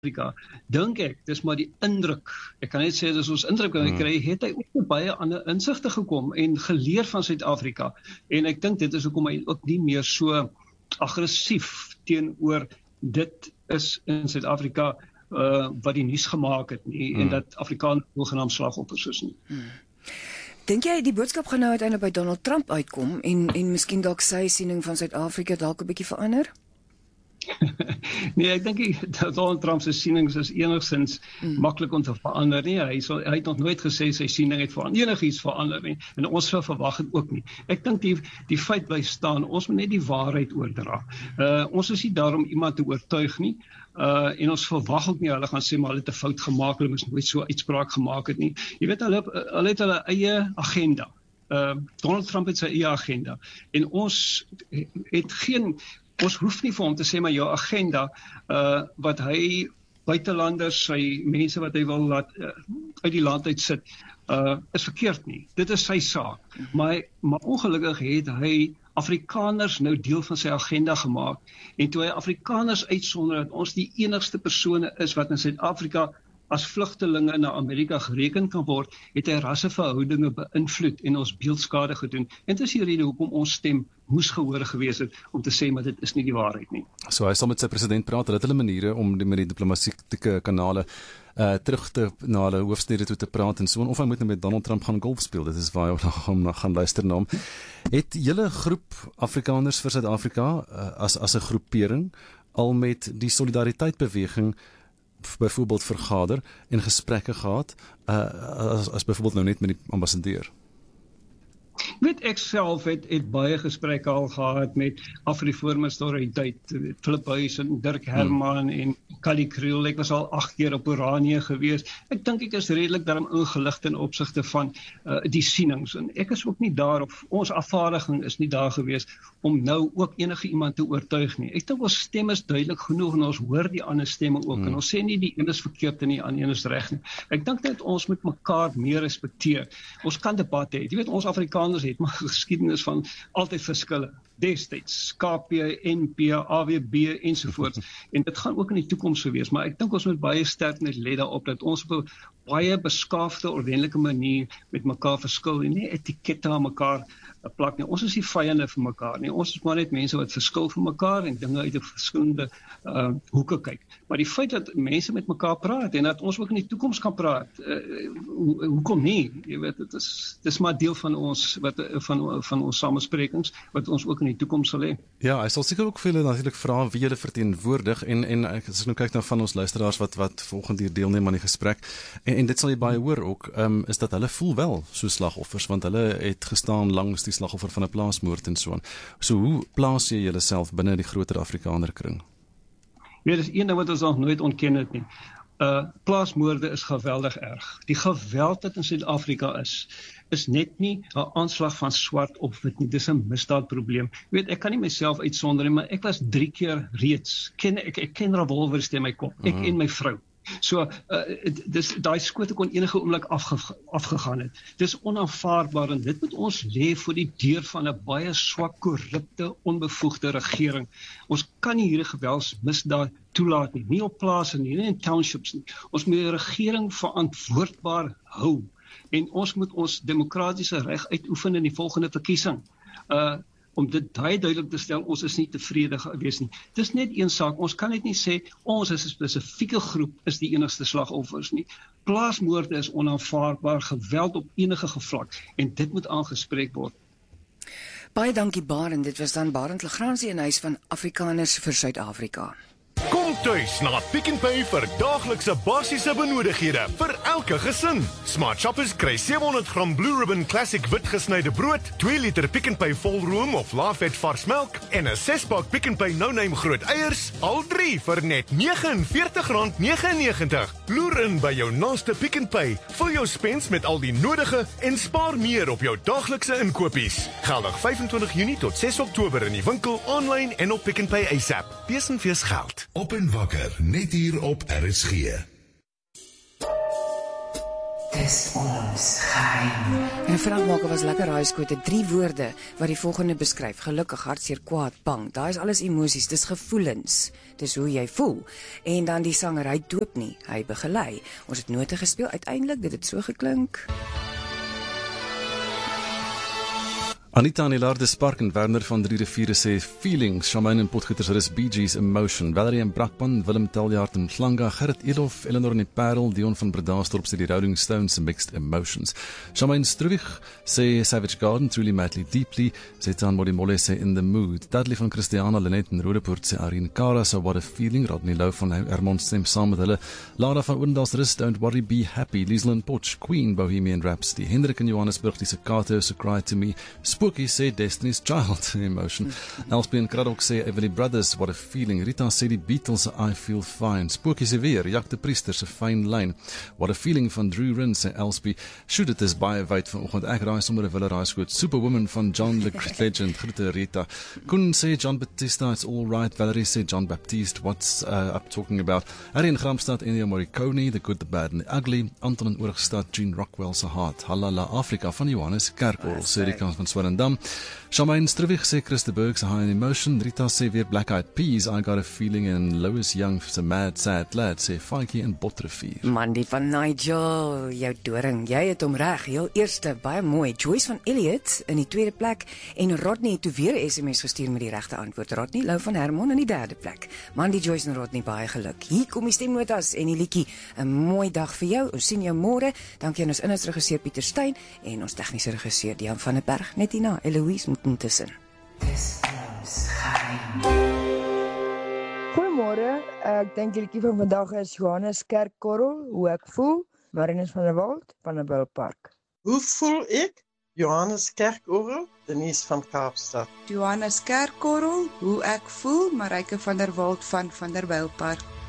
Suid-Afrika, dink ek, dis maar die indruk, ek kan net sê, dis ons indruk wat hy kry, het hy ook baie ander insigte gekom en geleer van Suid-Afrika, en ek dink dit is hoekom hy ook nie meer so aggressief teenoor dit is in Suid-Afrika wat die nuus gemaak het nie, en dat Afrikaans hoegenaamd slagoffers is nie. Dink jy die boodskap gaan nou uiteindelik by Donald Trump uitkom en miskien dalk sy siening van Suid-Afrika dalk 'n bietjie verander? Nee, ek dink dat Donald Trump se sienings is enigstens maklik om te verander nie. Hy het nog nooit gesê sy siening het verander, enigiets verander nie, en ons sou verwag het ook nie. Ek dink die feit bly staan, ons moet net die waarheid oordra. Ons is nie daar om iemand te oortuig nie, en ons verwag ook nie, hulle gaan sê, maar hulle het 'n fout gemaak, hulle moes nooit so uitspraak gemaak het nie. Jy weet, hulle het hulle eie agenda. Donald Trump het sy eie agenda, en ons het ons hoef nie vir hom te sê, maar jou agenda, wat hy buitelanders, sy mense wat hy wil laat uit die land uit sit, is verkeerd nie. Dit is sy saak. Maar ongelukkig het hy Afrikaners nou deel van sy agenda gemaak, en toe hy Afrikaners uitsonder dat ons die enigste persone is wat in Suid-Afrika as vlugtelinge na Amerika gereken kan word, het hy rasseverhoudinge beïnvloed en ons beeldskade gedoen. En dit is die rede hoekom ons stem moes gehoor gewees het om te sê, maar dit is nie die waarheid nie. So hy sal met sy president praat, hulle het hulle maniere om met die diplomatieke kanale terug na hulle hoofstede toe te praat en so, of hy moet nou met Donald Trump gaan golf speel, dit is waar hy om gaan luister na hom. Het julle groep Afrikaners vir Suid-Afrika as 'n groepering al met die solidariteitsbeweging byvoorbeeld vergader en gesprekke gehad, as byvoorbeeld nou net met die ambassadeur? Weet, ek self het baie gesprekke al gehad met Afriforum-Solidariteit, Philip Buys en Dirk Herman en Kali Kriel. Ek was al 8 keer op Oranje gewees. Ek dink ek is redelik daarom ingelig ten opsigte van die sienings. En ek is ook nie daar, of ons afvaardiging is nie daar gewees om nou ook enige iemand te oortuig nie. Ek dink ons stem is duidelik genoeg en ons hoor die ander stemme ook. En ons sê nie die een is verkeerd en die ander een is reg nie. Ek dink dat ons moet mekaar meer respekteer. Ons kan debat hê. Jy weet, ons Afrikaners het maar geskiedenis van altyd verskille. Destyds, KP, NP, AWB ensovoorts. En dit gaan ook in die toekoms so wees, maar ek dink ons moet baie sterk net let daarop dat ons op 'n baie beskaafde, ordentlike manier met mekaar verskil en nie etikette aan mekaar plak nie. Ons is nie vyande vir mekaar nie. Ons is maar net mense wat verskil van mekaar en dinge uit 'n verskillende hoeke kyk. Maar die feit dat mense met mekaar praat en dat ons ook in die toekoms kan praat, hoekom nie? Jy weet, dit is maar deel van ons van ons samesprekings wat ons ook in die toekoms sal hê. Ja, hy sal seker ook vir julle natuurlik vra wie julle verteenwoordig en as ek nou kyk na van ons luisteraars wat volgende hier deelneem aan die gesprek en dit sal jy baie hoor ook, is dat hulle voel wel so slagoffers, want hulle het gestaan langs die slagoffer van 'n plaasmoord en so aan. So hoe plaas jy julleself binne die groter Afrikanerkring? Ja, dis een ding wat ons nog nooit ontken het nie. Plaasmoorde is geweldig erg. Die geweld wat in Suid-Afrika is net nie 'n aanslag van swart op wit nie. Dis 'n misdaadprobleem. Jy weet, ek kan nie myself uitsonder nie, maar ek was 3 keer reeds. Ek ken revolvers teen my kop. Ek en my vrou. So, daai skote kon enige oomblik afgegaan het. Dis onaanvaarbaar en dit moet ons lê voor die deur van 'n baie swak, korrupte, onbevoegde regering. Ons kan nie hierdie geweldsmisdaad toelaat nie, nie op plase nie, nie in townships nie. Ons moet die regering verantwoordbaar hou en ons moet ons demokratiese reg uitoefen in die volgende verkiesing. Om dit duidelik te stel, ons is nie tevrede gewees nie. Dis net een saak, ons kan net nie sê, ons is 'n spesifieke groep, is die enigste slagoffers nie. Plaasmoorde is onaanvaarbaar, geweld op enige vlak, en dit moet aangespreek word. Baie dankie Barend, dit was dan Barend Legrandsie in Huis van Afrikaners vir Suid-Afrika. Kom tuis na Pick n Pay vir daaglikse basiese benodighede vir elke gesin. Smart Shoppers kry 700 gram Blue Ribbon Classic wit gesnyde brood, 2 liter Pick n Pay volroom of laafet vars melk en 'n 6-pak Pick n Pay no-name groot eiers, al 3 vir net R49.99. Loer in by jou naaste Pick n Pay. Vul jou spens met al die nodige en spaar meer op jou daaglikse inkopies. Geldig 25 Junie tot 6 Oktober in die winkel, online en op Pick n Pay ASAP. Besenfees geld. Op en wakker, net hier op RSG. Dis ons geheim. En vraagmaker was lekker raaiskote, 3 woorde wat die volgende beskryf: gelukkig, hartseer, kwaad, bang. Daai is alles emosies, dis gevoelens. Dis hoe jy voel. En dan die sanger, hy doop nie, hy begelei. Ons het note gespeel, uiteindelik dit het so geklink. Anita Anilard Spark en Werner van 3 Riviere sê Feelings, Shamaine en Potgietersrus, Bee Gees, Emotion, Valerie en Brakpan, Willem Teljaard en Klanga, Gerrit Elof, Eleanor en die Parel, Dion van Bredasdorp sê die Rolling Stones en Mixed Emotions. Shamaine Struwig sê Savage Garden, Truly Madly Deeply, sê Tan Modimolle sê In the Mood, Dudley van Christiana, Lynette en Rodepoort sê Arien Kara, so What a Feeling, Rodney Lou van Hermond stem saam met hulle, Lara van Oendalsrus, Don't Worry, Be Happy, Liesland Potch, Queen, Bohemian Rhapsody, Hendrik in Johannesburg, Lisa Kato, So Cry to Me, Spooky sê Destiny's Child, Emotion. Elspie en Kraddock sê Everly Brothers, What a Feeling. Rita sê die Beatles, I Feel Fine. Spooky sê weer, Jack de Priester se Fine Line. What a Feeling van Drew Rinn sê Elspie. Shoot it is baie wyd vanoggend. Ek raai sommer 'n wille raaiskoot. Superwoman van John the Legend. Groete Rita. Koen sê John Baptista, It's All Right. Valerie sê John Baptiste, What's Up Talking About. Harry in Gramstad, Ennio Morricone, The Good, The Bad and The Ugly. Anton in Oorgstad, Gene Rockwell se Heart. Halala Afrika van Johannes Kerkhoff, sê die kans van Swellendam. Shamaine Struwig sê Christa Berg se High in Emotion. Rita sê weer Black Eyed Peas, I Got a Feeling. En Lois Young se Mad Sad Lad sê Faitjie en Botrevier. Mandy van Nigel, jou doring, jy het hom reg, heel eerste, baie mooi. Joyce van Elliot in die tweede plek en Rodney het toe weer 'n SMS gestuur met die regte antwoord. Rodney Lou van Hermon in die derde plek. Mandy, Joyce en Rodney, baie geluk. Hier kom die stemnotas en die liedjie. 'n Mooi dag vir jou. Ons sien jou môre. Dankie aan ons inhoudsregisseur Pieter Steyn en ons tegniese regisseur Dian van der Berg. Net hierna Eloise moet intussen. Dis ons geheim. Goeiemôre, ek dink die liedjie van vandag is Johannes Kerkkorrel, Hoe ek voel, Marinus van der Walt van der Belpark. Hoe voel ek? Johannes Kerkorrel, Denise van Kaapstad. Johannes Kerkkorrel, Hoe ek voel, Marijke van der Walt van der Belpark.